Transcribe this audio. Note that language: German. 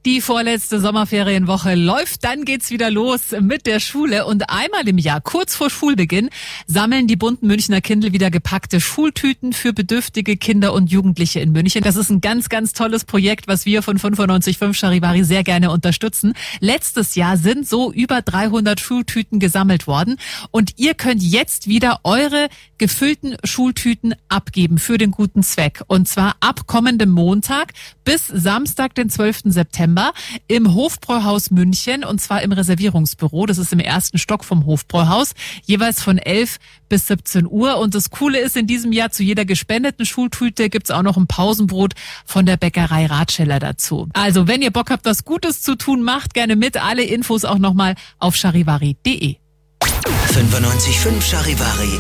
Die vorletzte Sommerferienwoche läuft, dann geht's wieder los mit der Schule und einmal im Jahr, kurz vor Schulbeginn, sammeln die bunten Münchner Kindl wieder gepackte Schultüten für bedürftige Kinder und Jugendliche in München. Das ist ein ganz, ganz tolles Projekt, was wir von 95.5 Charivari sehr gerne unterstützen. Letztes Jahr sind so über 300 Schultüten gesammelt worden und ihr könnt jetzt wieder eure gefüllten Schultüten abgeben für den guten Zweck. Und zwar ab kommendem Montag bis Samstag, den 12. September im Hofbräuhaus München und zwar im Reservierungsbüro. Das ist im ersten Stock vom Hofbräuhaus, jeweils von 11 bis 17 Uhr. Und das Coole ist, in diesem Jahr zu jeder gespendeten Schultüte gibt's auch noch ein Pausenbrot von der Bäckerei Ratscheller dazu. Also, wenn ihr Bock habt, was Gutes zu tun, macht gerne mit. Alle Infos auch nochmal auf charivari.de. 95.5 Charivari.